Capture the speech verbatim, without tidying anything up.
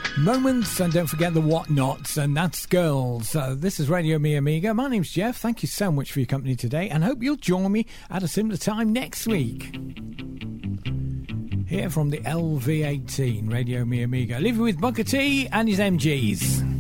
Moments, and don't forget the whatnots, and that's Girls. Uh, this is Radio Me Amiga. My name's Jeff. Thank you so much for your company today, and hope you'll join me at a similar time next week. Here from the L V eighteen, Radio Me Amiga. Leave you with Booker T and his M Gs.